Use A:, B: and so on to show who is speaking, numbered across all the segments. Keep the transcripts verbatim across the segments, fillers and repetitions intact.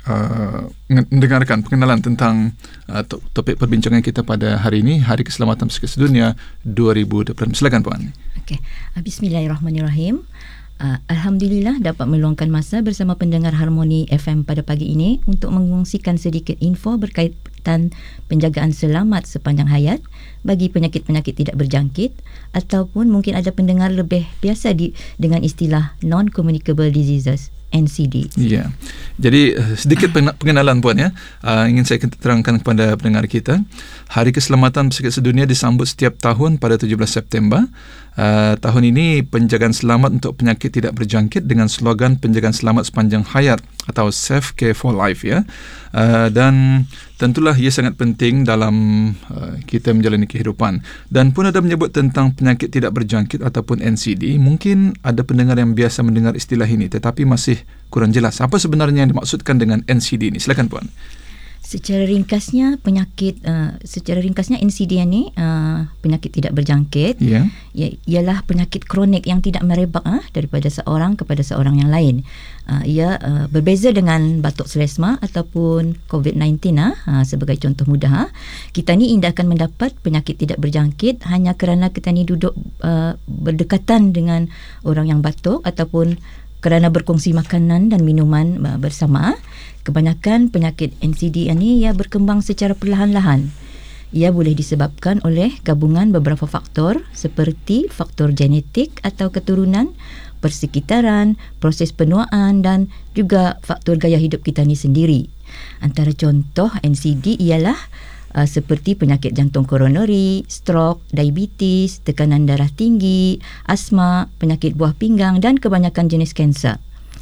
A: uh, mendengarkan pengenalan tentang uh, topik perbincangan kita pada hari ini, Hari Keselamatan Pesakit Sedunia dua ribu dua puluh enam. Silakan Puan.
B: Okey. Bismillahirrahmanirrahim. Uh, Alhamdulillah dapat meluangkan masa bersama pendengar Harmoni F M pada pagi ini untuk mengongsikan sedikit info berkaitan penjagaan selamat sepanjang hayat bagi penyakit-penyakit tidak berjangkit, ataupun mungkin ada pendengar lebih biasa di, dengan istilah non-communicable diseases, N C D.
A: Ya. Jadi sedikit pengenalan Puan ya. Uh, ingin saya terangkan kepada pendengar kita. Hari Keselamatan Pesakit Sedunia disambut setiap tahun pada tujuh belas September. Uh, tahun ini penjagaan selamat untuk penyakit tidak berjangkit dengan slogan penjagaan selamat sepanjang hayat atau Safe Care for Life ya. Uh, dan tentulah ia sangat penting dalam uh, kita menjalani kehidupan. Dan pun ada menyebut tentang penyakit tidak berjangkit ataupun N C D. Mungkin ada pendengar yang biasa mendengar istilah ini tetapi masih kurang jelas apa sebenarnya yang dimaksudkan dengan N C D ini. Silakan Puan.
B: Secara ringkasnya penyakit uh, secara ringkasnya N C D ni uh, penyakit tidak berjangkit.
A: Yeah.
B: Ia, ialah penyakit kronik yang tidak merebak uh, daripada seorang kepada seorang yang lain. Uh, ia uh, berbeza dengan batuk selesma ataupun covid sembilan belas uh, sebagai contoh mudah. Uh, kita ni indah akan mendapat penyakit tidak berjangkit hanya kerana kita ni duduk uh, berdekatan dengan orang yang batuk ataupun kerana berkongsi makanan dan minuman uh, bersama. Kebanyakan penyakit N C D ini ia berkembang secara perlahan-lahan. Ia boleh disebabkan oleh gabungan beberapa faktor seperti faktor genetik atau keturunan, persekitaran, proses penuaan dan juga faktor gaya hidup kita ni sendiri. Antara contoh N C D ialah uh, seperti penyakit jantung koronari, stroke, diabetes, tekanan darah tinggi, asma, penyakit buah pinggang dan kebanyakan jenis kanser.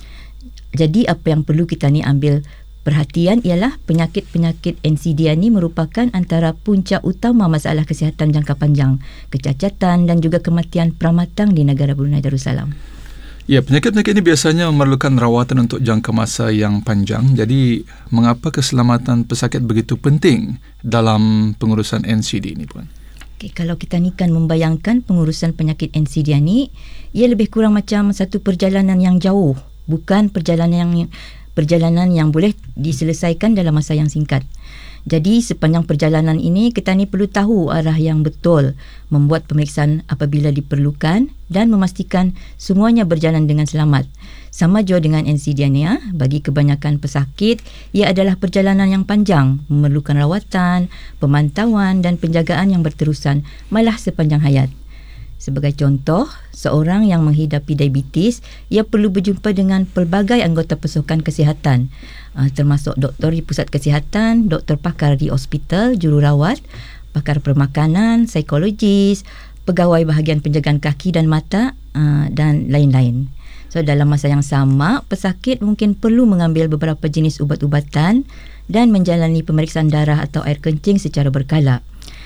B: Jadi apa yang perlu kita ni ambil perhatian ialah penyakit-penyakit N C D ini merupakan antara punca utama masalah kesihatan jangka panjang, kecacatan dan juga kematian pramatang di negara Brunei Darussalam.
A: Ya, penyakit-penyakit ini biasanya memerlukan rawatan untuk jangka masa yang panjang. Jadi, mengapa keselamatan pesakit begitu penting dalam pengurusan N C D ini, Puan?
B: Okay, kalau kita ni kan membayangkan pengurusan penyakit N C D ini, ia lebih kurang macam satu perjalanan yang jauh. Bukan perjalanan yang perjalanan yang boleh diselesaikan dalam masa yang singkat. Jadi sepanjang perjalanan ini kita ni perlu tahu arah yang betul, membuat pemeriksaan apabila diperlukan dan memastikan semuanya berjalan dengan selamat. Sama jua dengan N C D ni, ya. Bagi kebanyakan pesakit, ia adalah perjalanan yang panjang, memerlukan rawatan, pemantauan dan penjagaan yang berterusan malah sepanjang hayat. Sebagai contoh, seorang yang menghidapi diabetes, ia perlu berjumpa dengan pelbagai anggota pasukan kesihatan, uh, termasuk doktor di pusat kesihatan, doktor pakar di hospital, jururawat, pakar permakanan, psikologis, pegawai bahagian penjagaan kaki dan mata uh, dan lain-lain. So dalam masa yang sama, pesakit mungkin perlu mengambil beberapa jenis ubat-ubatan dan menjalani pemeriksaan darah atau air kencing secara berkala.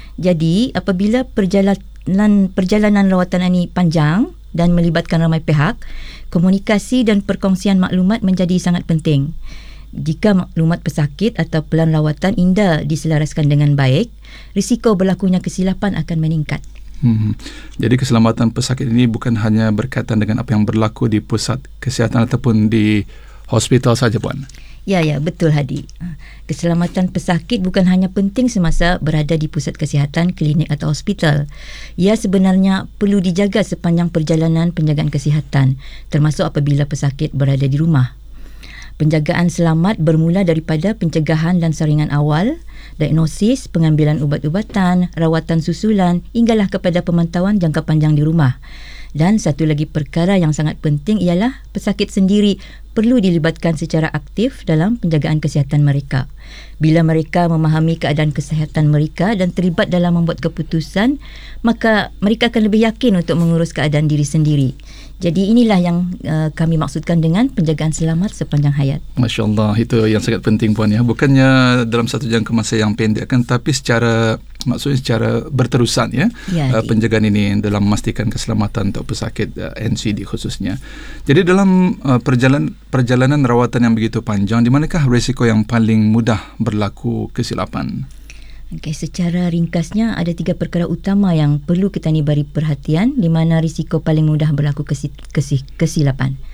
B: Jadi, apabila perjalanan perjalanan rawatan ini panjang dan melibatkan ramai pihak, komunikasi dan perkongsian maklumat menjadi sangat penting. Jika maklumat pesakit atau pelan rawatan indah diselaraskan dengan baik, risiko berlakunya kesilapan akan meningkat.
A: Hmm. Jadi keselamatan pesakit ini bukan hanya berkaitan dengan apa yang berlaku di pusat kesihatan ataupun di hospital saja, Puan.
B: Ya, ya, betul Hadi. Keselamatan pesakit bukan hanya penting semasa berada di pusat kesihatan, klinik atau hospital. Ia sebenarnya perlu dijaga sepanjang perjalanan penjagaan kesihatan, termasuk apabila pesakit berada di rumah. Penjagaan selamat bermula daripada pencegahan dan saringan awal, diagnosis, pengambilan ubat-ubatan, rawatan susulan, hinggalah kepada pemantauan jangka panjang di rumah. Dan satu lagi perkara yang sangat penting ialah pesakit sendiri perlu dilibatkan secara aktif dalam penjagaan kesihatan mereka. Bila mereka memahami keadaan kesihatan mereka dan terlibat dalam membuat keputusan, maka mereka akan lebih yakin untuk mengurus keadaan diri sendiri. Jadi inilah yang uh, kami maksudkan dengan penjagaan selamat sepanjang hayat.
A: Masya Allah, itu yang sangat penting, Puan, ya. Bukannya dalam satu jangka masa yang pendek kan, tapi secara maksudnya secara berterusan, ya, ya uh, penjagaan ini dalam memastikan keselamatan untuk pesakit uh, N C D khususnya. Jadi dalam uh, perjalanan perjalanan rawatan yang begitu panjang, di manakah risiko yang paling mudah berlaku kesilapan?
B: Okay, secara ringkasnya ada tiga perkara utama yang perlu kita ni beri perhatian di mana risiko paling mudah berlaku kesi, kesi, kesilapan.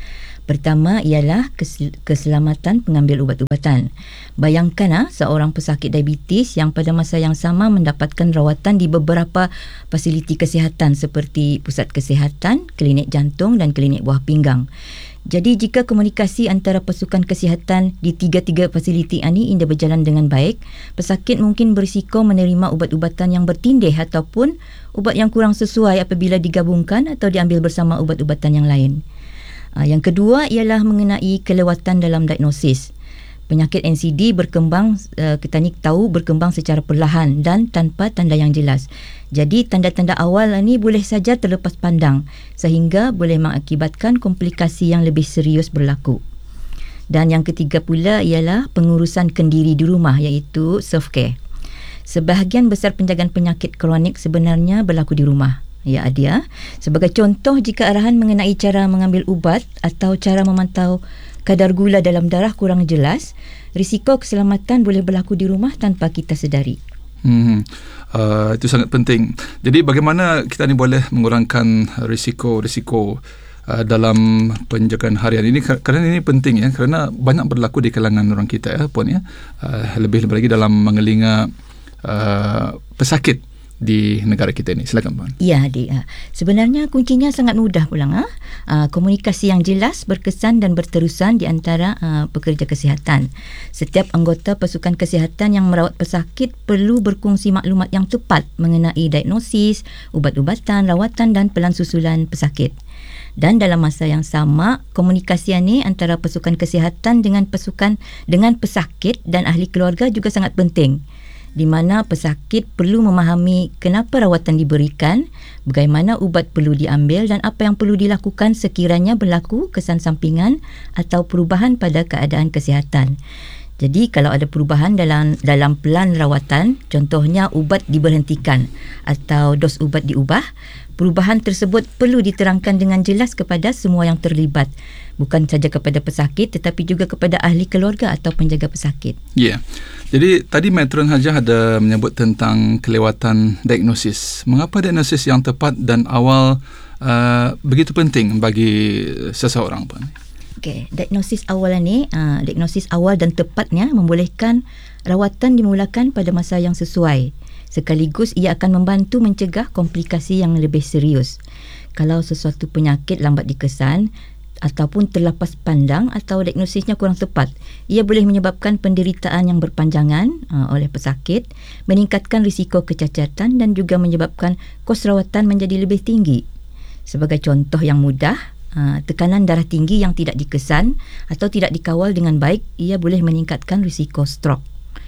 B: Pertama ialah kes- keselamatan pengambil ubat-ubatan. Bayangkan ah, seorang pesakit diabetes yang pada masa yang sama mendapatkan rawatan di beberapa fasiliti kesihatan seperti pusat kesihatan, klinik jantung dan klinik buah pinggang. Jadi jika komunikasi antara pasukan kesihatan di tiga-tiga fasiliti ini tidak berjalan dengan baik, pesakit mungkin berisiko menerima ubat-ubatan yang bertindih ataupun ubat yang kurang sesuai apabila digabungkan atau diambil bersama ubat-ubatan yang lain. Yang kedua ialah mengenai kelewatan dalam diagnosis. Penyakit N C D berkembang, kita ni tahu berkembang secara perlahan dan tanpa tanda yang jelas. Jadi tanda-tanda awal ni boleh saja terlepas pandang sehingga boleh mengakibatkan komplikasi yang lebih serius berlaku. Dan yang ketiga pula ialah pengurusan kendiri di rumah iaitu self-care. Sebahagian besar penjagaan penyakit kronik sebenarnya berlaku di rumah. Ya Adia, sebagai contoh jika arahan mengenai cara mengambil ubat atau cara memantau kadar gula dalam darah kurang jelas, risiko keselamatan boleh berlaku di rumah tanpa kita sedari.
A: Hmm, uh, itu sangat penting. Jadi bagaimana kita ni boleh mengurangkan risiko-risiko uh, dalam penjagaan harian ini, kerana ini penting ya, kerana banyak berlaku di kalangan orang kita ya pun ya, uh, lebih-lebih lagi dalam mengelinga uh, pesakit di negara kita ini. Silakan Puan.
B: Ya, dia. Sebenarnya kuncinya sangat mudah pulang. Ha? Uh, komunikasi yang jelas, berkesan dan berterusan di antara uh, pekerja kesihatan. Setiap anggota pasukan kesihatan yang merawat pesakit perlu berkongsi maklumat yang tepat mengenai diagnosis, ubat-ubatan, rawatan dan pelan susulan pesakit. Dan dalam masa yang sama, komunikasi ini antara pasukan kesihatan dengan pasukan dengan pesakit dan ahli keluarga juga sangat penting, di mana pesakit perlu memahami kenapa rawatan diberikan, bagaimana ubat perlu diambil dan apa yang perlu dilakukan sekiranya berlaku kesan sampingan atau perubahan pada keadaan kesihatan. Jadi kalau ada perubahan dalam dalam pelan rawatan, contohnya ubat diberhentikan atau dos ubat diubah, perubahan tersebut perlu diterangkan dengan jelas kepada semua yang terlibat, bukan saja kepada pesakit tetapi juga kepada ahli keluarga atau penjaga pesakit.
A: Ya. Yeah. Jadi tadi Matron Hajah ada menyebut tentang kelewatan diagnosis. Mengapa diagnosis yang tepat dan awal uh, begitu penting bagi seseorang pun?
B: Okey, diagnosis awal ni, uh, diagnosis awal dan tepatnya membolehkan rawatan dimulakan pada masa yang sesuai. Sekaligus ia akan membantu mencegah komplikasi yang lebih serius. Kalau sesuatu penyakit lambat dikesan ataupun terlepas pandang atau diagnosisnya kurang tepat, ia boleh menyebabkan penderitaan yang berpanjangan uh, oleh pesakit, meningkatkan risiko kecacatan dan juga menyebabkan kos rawatan menjadi lebih tinggi. Sebagai contoh yang mudah, uh, tekanan darah tinggi yang tidak dikesan atau tidak dikawal dengan baik, ia boleh meningkatkan risiko stroke.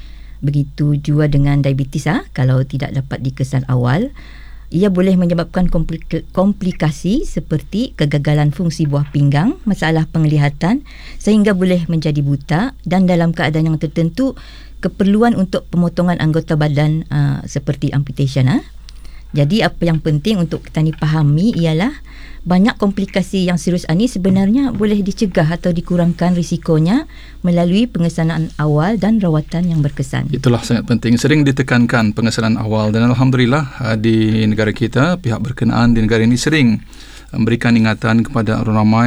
B: Begitu juga dengan diabetes, ha? Kalau tidak dapat dikesan awal, ia boleh menyebabkan komplik- komplikasi seperti kegagalan fungsi buah pinggang, masalah penglihatan sehingga boleh menjadi buta dan dalam keadaan yang tertentu keperluan untuk pemotongan anggota badan uh, seperti amputation. Ha? Jadi apa yang penting untuk kita ni pahami ialah banyak komplikasi yang serius ini sebenarnya boleh dicegah atau dikurangkan risikonya melalui pengesanan awal dan rawatan yang berkesan.
A: Itulah sangat penting. Sering ditekankan pengesanan awal dan Alhamdulillah di negara kita, pihak berkenaan di negara ini sering memberikan ingatan kepada orang ramai.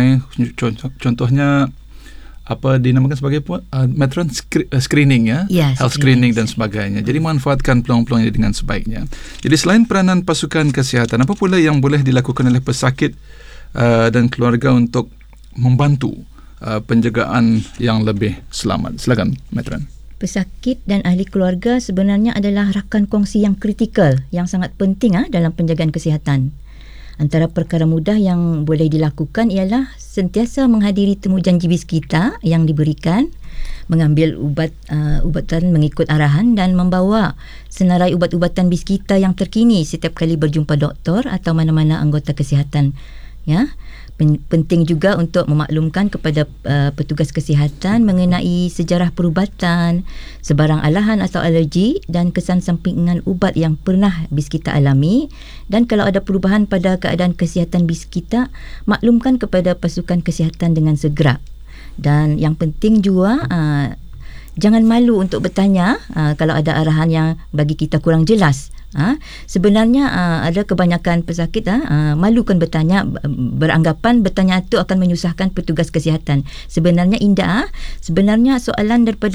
A: Contohnya apa dinamakan sebagai uh, Matron screening ya,
B: ya
A: health screening dan sebagainya. Jadi manfaatkan peluang-peluang ini dengan sebaiknya. Jadi selain peranan pasukan kesihatan, apa pula yang boleh dilakukan oleh pesakit uh, dan keluarga untuk membantu uh, penjagaan yang lebih selamat? Silakan Matron.
B: Pesakit dan ahli keluarga sebenarnya adalah rakan kongsi yang kritikal, yang sangat penting ah dalam penjagaan kesihatan. Antara perkara mudah yang boleh dilakukan ialah sentiasa menghadiri temu janji bis kita yang diberikan, mengambil ubat uh, ubatan mengikut arahan dan membawa senarai ubat-ubatan bis kita yang terkini setiap kali berjumpa doktor atau mana-mana anggota kesihatan. Ya, penting juga untuk memaklumkan kepada uh, petugas kesihatan mengenai sejarah perubatan, sebarang alahan atau alergi dan kesan sampingan ubat yang pernah bis kita alami, dan kalau ada perubahan pada keadaan kesihatan bis kita, maklumkan kepada pasukan kesihatan dengan segera. Dan yang penting juga uh, jangan malu untuk bertanya uh, kalau ada arahan yang bagi kita kurang jelas Ha, sebenarnya uh, ada kebanyakan pesakit uh, uh, malukan bertanya, beranggapan bertanya itu akan menyusahkan petugas kesihatan. Sebenarnya indah. Sebenarnya soalan daripada